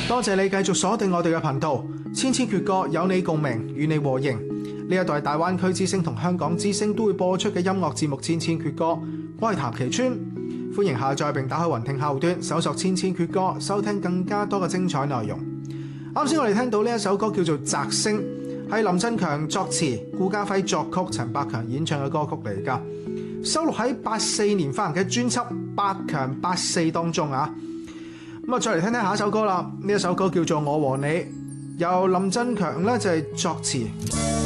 多謝你繼續鎖定我哋嘅頻道，千千闕歌有你共鳴，與你和應。呢一代大灣區之聲同香港之聲都會播出嘅音樂節目《千千闕歌》，我係譚其川，歡迎下載並打開雲聽客戶端，搜索《千千闕歌》，收聽更加多嘅精彩內容。啱先我哋聽到呢一首歌叫做《摘星》，係林振強作詞、顧嘉輝作曲、陳百強演唱嘅歌曲嚟㗎，收錄喺84年發行嘅專輯《百強84》當中啊。咁啊，再嚟聽聽下一首歌啦。呢一首歌叫做《我和你》，由林振強咧就係作詞。